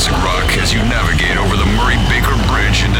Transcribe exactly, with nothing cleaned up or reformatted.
classic rock as you navigate over the Murray Baker Bridge into